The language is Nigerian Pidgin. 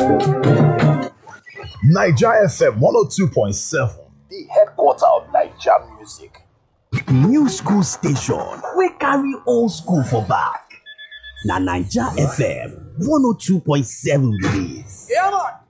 Niger FM 102.7, the headquarter of Niger music. New school station we carry old school for back. Na Niger FM 102.7 be this. Yeah, man.